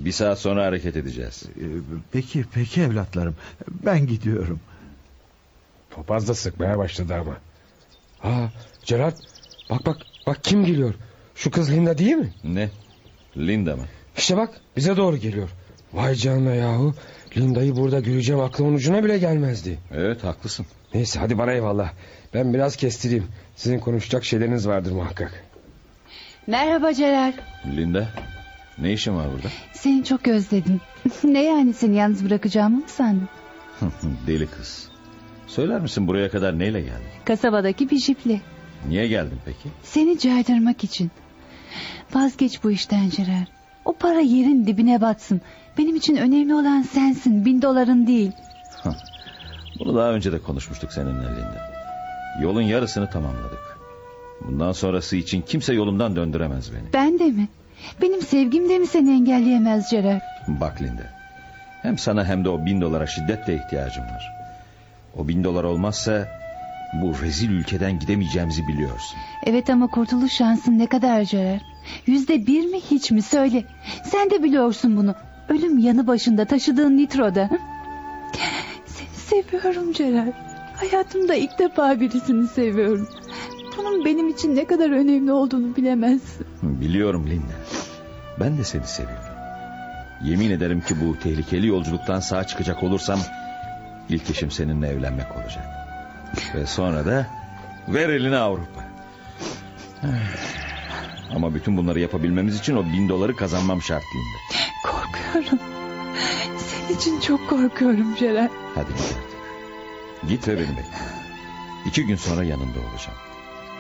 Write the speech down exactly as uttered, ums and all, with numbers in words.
Bir saat sonra hareket edeceğiz. Ee, Peki peki evlatlarım. Ben gidiyorum. Topaz da sıkmaya başladı ama. Ha, Gerard, bak bak bak kim geliyor? Şu kız Linda değil mi? Ne? Linda mı? İşte bak bize doğru geliyor. Vay canına yahu. Linda'yı burada göreceğim aklımın ucuna bile gelmezdi. Evet, haklısın. Neyse hadi bana eyvallah. Ben biraz kestireyim. Sizin konuşacak şeyleriniz vardır muhakkak. Merhaba Celal. Linda, ne işin var burada? Seni çok özledim. Ne yani, seni yalnız bırakacağımı mı sandın? Deli kız. Söyler misin buraya kadar neyle geldin? Kasabadaki bir jiple. Niye geldin peki? Seni caydırmak için. Vazgeç bu işten Celal. O para yerin dibine batsın. Benim için önemli olan sensin, bin doların değil. Bunu daha önce de konuşmuştuk seninle Linda. Yolun yarısını tamamladık. Bundan sonrası için kimse yolumdan döndüremez beni. Ben de mi? Benim sevgim de mi seni engelleyemez Celal? Bak Linda, hem sana hem de o bin dolara şiddetle ihtiyacım var. O bin dolar olmazsa bu rezil ülkeden gidemeyeceğimizi biliyorsun. Evet ama kurtuluş şansın ne kadar Celal? Yüzde bir mi hiç mi söyle. Sen de biliyorsun bunu. Ölüm yanı başında taşıdığın nitroda. Seni seviyorum Celal. Hayatımda ilk defa birisini seviyorum. Bunun benim için ne kadar önemli olduğunu bilemezsin. Biliyorum Linda. Ben de seni seviyorum. Yemin ederim ki bu tehlikeli yolculuktan sağ çıkacak olursam ilk işim seninle evlenmek olacak. Ve sonra da ver eline Avrupa. Ama bütün bunları yapabilmemiz için o bin doları kazanmam şart Linda. Korkuyorum. Senin için çok korkuyorum Celal. Hadi git artık. Git ve beni bekle. İki gün sonra yanında olacağım.